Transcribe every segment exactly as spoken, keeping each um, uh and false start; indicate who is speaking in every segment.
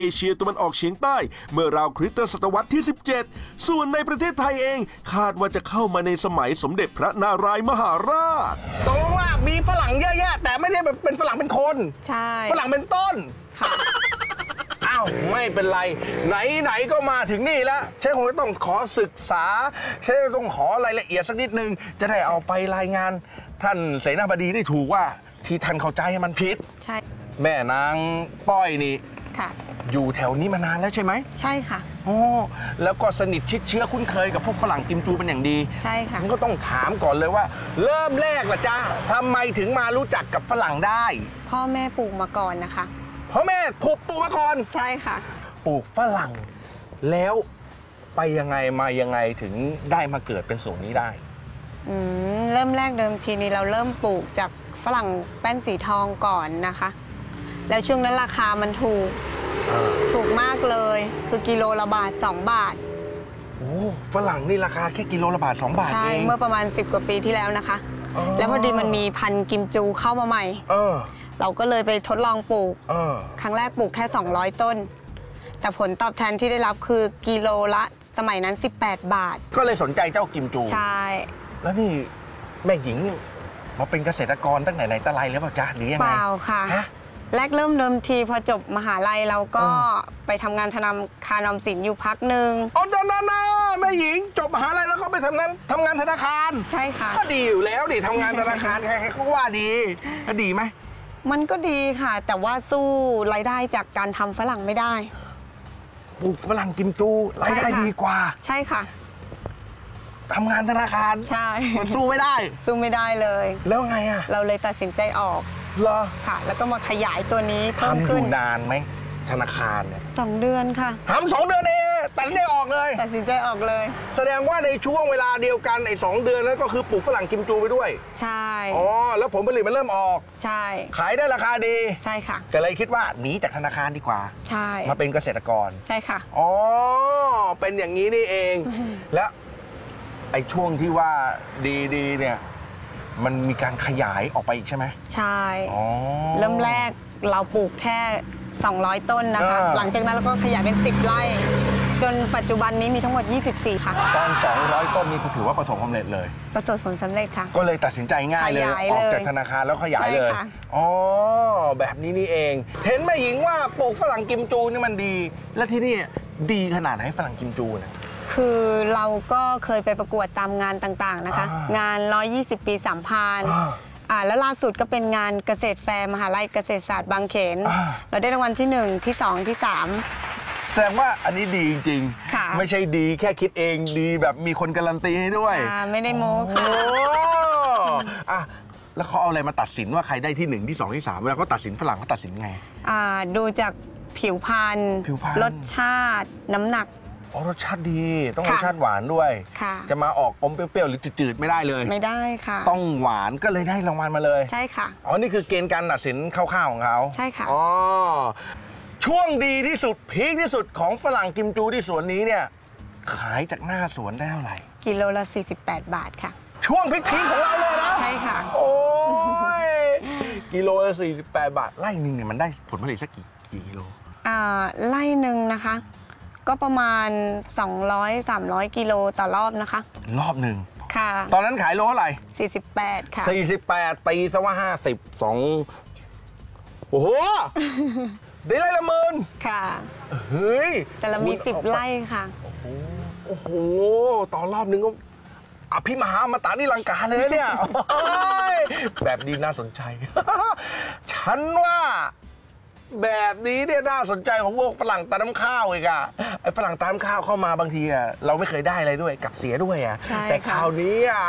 Speaker 1: เอเชียตะวันออกเฉียงใต้เมื่อราวคริสตศตวรรษที่ สิบเจ็ด ส่วนในประเทศไทยเองคาดว่าจะเข้ามาในสมัยสมเด็จพระนารายมหาราช
Speaker 2: ตกลงว่ามีฝรั่งเยอะแยะแต่ไม่ได้แบบเป็นฝรั่งเป็นคน
Speaker 3: ใช่
Speaker 2: ฝรั่งเป็นต้น
Speaker 3: ค่ะ
Speaker 2: อ้าวไม่เป็นไรไหนไหนก็มาถึงนี่แล้วฉันคงต้องขอศึกษาฉันต้องขอรายละเอียดสักนิดนึงจะได้เอาไปรายงานท่านเสนาบดีได้ถูกว่าที่ท่านเข้าใจมันผิด
Speaker 3: ใช่
Speaker 2: แม่นางป้อยนี่
Speaker 3: ค่ะ
Speaker 2: อยู่แถวนี้มานานแล้วใช่ไหม
Speaker 3: ใช่ค่ะ
Speaker 2: โอ้แล้วก็สนิทชิดเชื้อคุ้นเคยกับพวกฝรั่งกิมจูเป็นอย่างดี
Speaker 3: ใช่ค่ะ
Speaker 2: มันก็ต้องถามก่อนเลยว่าเริ่มแรกล่ะจ๊ะทำไมถึงมารู้จักกับฝรั่งได้
Speaker 3: พ่อแม่ปลูกมาก่อนนะคะ
Speaker 2: พ่อแม่ปลูกปลูกมาก่อน
Speaker 3: ใช่ค่ะ
Speaker 2: ปลูกฝรั่งแล้วไปยังไงมายังไงถึงได้มาเกิดเป็นสูตรนี้ได้
Speaker 3: อืมเริ่มแรกเดิมทีนี้เราเริ่มปลูกจากฝรั่งแป้นสีทองก่อนนะคะแล้วช่วงนั้นราคามันถูกถูกมากเลยคือกิโลละบาทสองบาท
Speaker 2: โอ้ฝรั่งนี่ราคาแค่กิโลละบาทสองบาทเอง
Speaker 3: ใช่เมื่อประมาณสิบกว่าปีที่แล้วนะคะแล้วพอดีมันมีพันธุ์กิมจูเข้ามาใหม่
Speaker 2: เออ
Speaker 3: เราก็เลยไปทดลองปลูก
Speaker 2: เออ
Speaker 3: ครั้งแรกปลูกแค่สองร้อยต้นแต่ผลตอบแทนที่ได้รับคือกิโลละสมัยนั้นสิบแปดบาท
Speaker 2: ก็เลยสนใจเจ้ากิมจู
Speaker 3: ใช่
Speaker 2: แล้วนี่แม่หญิงมาเป็นเกษตรกรตั้งแต่ไหนแต่ไรแล้วเปล่าจ๊ะหรือยังไง
Speaker 3: เปล่าค่ะแรกเริ่มเดิมทีพอจบมหาลัยเราก็ไปทำงานธนาคารออมสินอยู่พักหนึ่ง
Speaker 2: อ๋อนานาแม่หญิงจบมหาลัยแล้วก็ไปทำงานทำงานธนาคาร
Speaker 3: ใช่ค่ะ
Speaker 2: ก็ดีอยู่แล้วดิทำงานธนาคารใครๆก็ว่าดีก็ดีไหม
Speaker 3: มันก็ดีค่ะแต่ว่าสู้รายได้จากการทำฝรั่งไม่ได้
Speaker 2: ปลูกฝรั่งกิมจูรายได้ดีกว่า
Speaker 3: ใช่ค่ะ
Speaker 2: ทำงานธนาคาร
Speaker 3: ใช่
Speaker 2: มันสู้ไม่ได้
Speaker 3: สู้ไม่ได้เลย
Speaker 2: แล้วไงอะ
Speaker 3: เราเลยตัดสินใจออก
Speaker 2: เหรอ
Speaker 3: ค่ะแล้วก็มาขยายตัวนี้เพิ่มขึ้น
Speaker 2: ทำอยู่นานไหมธนาคารเนี่ย
Speaker 3: สองเดือนค่ะ
Speaker 2: ทำสองเดือนเองตัดสินใจออกเลย
Speaker 3: ตัดสินใจออกเลย
Speaker 2: แสดงว่าในช่วงเวลาเดียวกันไอ้สองเดือนนั้นก็คือปลูกฝรั่งกิมจูไปด้วย
Speaker 3: ใช่
Speaker 2: อ๋อแล้วผลผลิตมันเริ่มออก
Speaker 3: ใช่
Speaker 2: ขายได้ราคาดี
Speaker 3: ใช่ค่ะ
Speaker 2: ก็เลยคิดว่าหนีจากธนาคารดีกว่า
Speaker 3: ใช่
Speaker 2: มาเป็นเกษตรกร
Speaker 3: ใช่ค่ะ
Speaker 2: อ๋อเป็นอย่างนี้นี่เองแล้วไอ้ช่วงที่ว่าดีๆเนี่ยมันมีการขยายออกไปอีกใช่ไหม
Speaker 3: ใช่เริ่มแรกเราปลูกแค่สองร้อยต้นนะคะหลังจากนั้นเราก็ขยายเป็นสิบไร่จนปัจจุบันนี้มีทั้งหมดยี่สิบสี่ค่ะ
Speaker 2: ตอนสองร้อยต้นนี้ถือว่าประสบความสำเร็จเลย
Speaker 3: ประสบผลสำเร็จค่ะ
Speaker 2: ก็เลยตัดสินใจง่ายเลยออกจากธนาคารแล้วขยายเลยอ๋อแบบนี้นี่เองเห็นแม่หญิงว่าปลูกฝรั่งกิมจูนี่มันดีและที่นี่ดีขนาดไหนฝรั่งกิมจูเนี่ย
Speaker 3: คือเราก็เคยไปประกวดตามงานต่างๆนะคะงานหนึ่งร้อยยี่สิบปีสามพานอ่าแล้วล่าสุดก็เป็นงานเกษตรแฟร์มหาลัยเกษตรศาสตร์บางเขนเราได้รางวัลที่หนึ่งที่สองที่สาม
Speaker 2: แสดงว่าอันนี้ดีจริงๆไม่ใช่ดีแค่คิดเองดีแบบมีคนการันตีให้ด้วย
Speaker 3: ไม่ได้โม้ค่ะ
Speaker 2: อ่ะแล้วเขาเอาอะไรมาตัดสินว่าใครได้ที่หนึ่งที่สองที่สามเวลาเขาตัดสินฝรั่งเขาตัดสินไง
Speaker 3: อ่าดูจากผิวพรรณรสชาติน้ำหนัก
Speaker 2: อ๋อรสชาติดีต้องรสชาติหวานด้วยจะมาออกอมเปรี้ยวๆหรือจืดๆไม่ได้เลย
Speaker 3: ไม่ได้ค่ะ
Speaker 2: ต้องหวานก็เลยได้รางวัลมาเลย
Speaker 3: ใช่ค่ะ
Speaker 2: อ๋อนี่คือเกณฑ์การตัดสินคร่าวๆของเขา
Speaker 3: ใช่ค่ะ
Speaker 2: อ๋อช่วงดีที่สุดพีคที่สุดของฝรั่งกิมจูที่สวนนี้เนี่ยขายจากหน้าสวนได้เท่าไหร่
Speaker 3: กิโลละสี่สิบแปดบาทค่ะ
Speaker 2: ช่วงพีคๆของเราเลยนะ
Speaker 3: ใช่ค่ะ
Speaker 2: โอ้ยกิโลละสี่สิบแปดบาทไร่หนึ่งเนี่ยมันได้ผลผลิตสักกี่กี่กิโล
Speaker 3: อ่าไร่หนึ่งนะคะก็ประมาณสองร้อย สามร้อยกิโลต่อรอบนะคะ
Speaker 2: รอบหนึ่ง
Speaker 3: ค่ะ
Speaker 2: ตอนนั้นขายโลเท่าไหร่
Speaker 3: สี่สิบแปดค่ะ
Speaker 2: สี่สิบแปดตีซะว่าห้าสิบ สองโอ้โหได้ไร่ละหมื่น
Speaker 3: ค่ะ
Speaker 2: เฮ้ย
Speaker 3: แต่เรามีสิบไร่ค่ะ
Speaker 2: โอ้โหต่อรอบนึงก็อภิมหาอมตะนิรันดร์การเลยนะเนี่ยแบบนี้น่าสนใจฉันว่าแบบนี้เนี่ยน่าสนใจของพวกฝรั่งตาน้ำข้าวอีกอะไอ้ฝรั่งตาน้ำข้าวเข้ามาบางทีอะเราไม่เคยได้อะไรด้วยกับเสียด้วยอะแต่คราวนี้อะ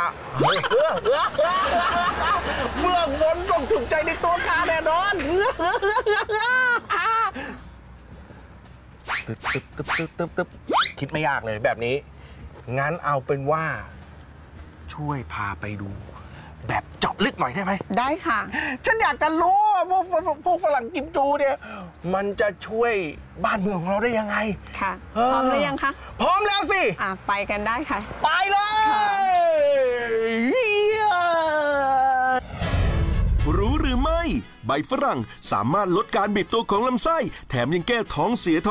Speaker 2: เมื่อวนต้องถูกใจในตัวข้าแน่นอนตึ๊บตึ๊บตึ๊บตึ๊บตึ๊บตึ๊บคิดไม่ยากเลยแบบนี้งั้นเอาเป็นว่าช่วยพาไปดูแบบเจาะลึกหน่อยได้ไหม
Speaker 3: ได้ค่ะ
Speaker 2: ฉันอยากจะรู้ว่าพวกพวกฝรั่งกิมจูเนี่ยมันจะช่วยบ้านเมืองของเราได้ยังไง
Speaker 3: ค่ะพร้อมหรือยังคะ
Speaker 2: พร้อมแล้วสิ
Speaker 3: อ่ะไปกันได้ค่ะ
Speaker 2: ไปเลย
Speaker 1: รู้หรือไม่ใบฝรั่งสามารถลดการบีบตัวของลำไส้แถมยังแก้ท้องเสีย